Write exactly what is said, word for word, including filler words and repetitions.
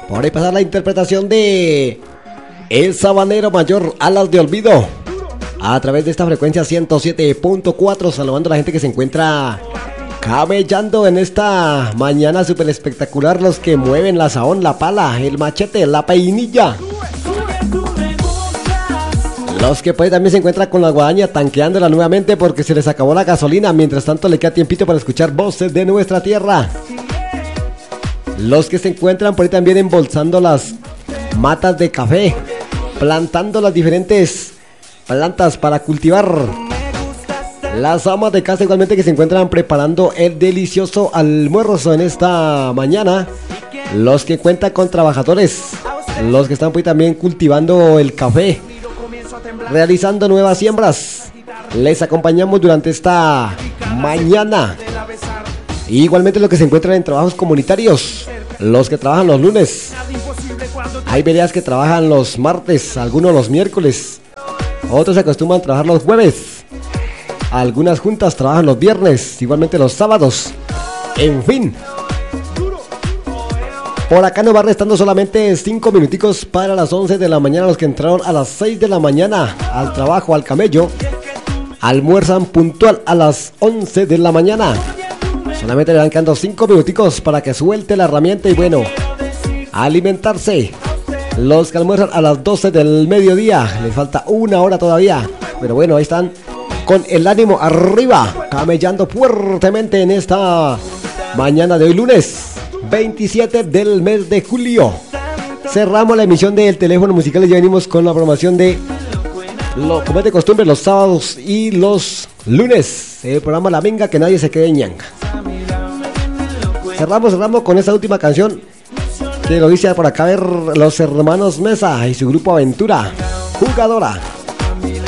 Por ahí pasar la interpretación de El Sabanero Mayor, Alas de Olvido, a través de esta frecuencia ciento siete punto cuatro, saludando a la gente que se encuentra camellando en esta mañana súper espectacular, los que mueven la sahón, la pala, el machete, la peinilla, los que pues también se encuentran con la guadaña tanqueándola nuevamente porque se les acabó la gasolina. Mientras tanto le queda tiempito para escuchar voces de nuestra tierra. Los que se encuentran por ahí también embolsando las matas de café, plantando las diferentes plantas para cultivar. Las amas de casa igualmente que se encuentran preparando el delicioso almuerzo en esta mañana. Los que cuentan con trabajadores, los que están por ahí también cultivando el café, realizando nuevas siembras. Les acompañamos durante esta mañana. Igualmente los que se encuentran en trabajos comunitarios, los que trabajan los lunes. Hay veredas que trabajan los martes, algunos los miércoles, otros se acostumbran a trabajar los jueves. Algunas juntas trabajan los viernes, igualmente los sábados. En fin, por acá nos va restando solamente cinco minuticos para las once de la mañana. Los que entraron a las seis de la mañana al trabajo, al camello, almuerzan puntual a las once de la mañana. Solamente le van quedando cinco minuticos para que suelte la herramienta y bueno, alimentarse. Los que almuerzan a las doce del mediodía, les falta una hora todavía, pero bueno, ahí están con el ánimo arriba, camellando fuertemente en esta mañana de hoy, lunes veintisiete del mes de julio. Cerramos la emisión del teléfono musical y ya venimos con la programación de, lo, como es de costumbre, los sábados y los lunes, el programa La Minga, que nadie se quede en ñanga. Cerramos, cerramos con esta última canción que lo dice por acá ver los hermanos Mesa y su grupo Aventura, Jugadora.